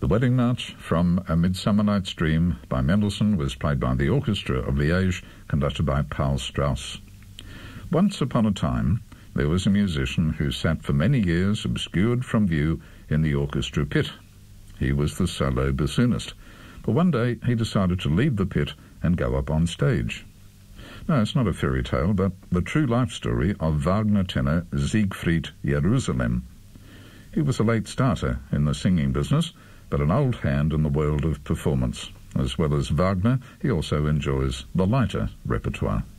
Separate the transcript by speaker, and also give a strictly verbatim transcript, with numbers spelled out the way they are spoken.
Speaker 1: The Wedding March from A Midsummer Night's Dream by Mendelssohn was played by the Orchestra of Liège, conducted by Paul Strauss. Once upon a time, there was a musician who sat for many years obscured from view in the orchestra pit. He was the solo bassoonist, but one day he decided to leave the pit and go up on stage. No, it's not a fairy tale, but the true life story of Wagner tenor Siegfried Jerusalem. He was a late starter in the singing business, but an old hand in the world of performance. As well as Wagner, he also enjoys the lighter repertoire.